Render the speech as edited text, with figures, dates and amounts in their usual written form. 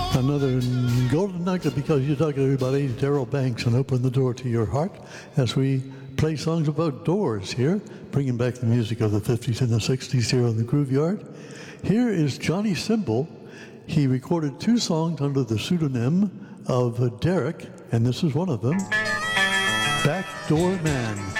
Another golden nugget because you talk to everybody, Daryl Banks, and open the door to your heart as we play songs about doors here, bringing back the music of the 50s and the 60s here on the Groove Yard. Here is Johnny Cymbal. He recorded 2 songs under the pseudonym of Derek, and this is one of them, Backdoor Man.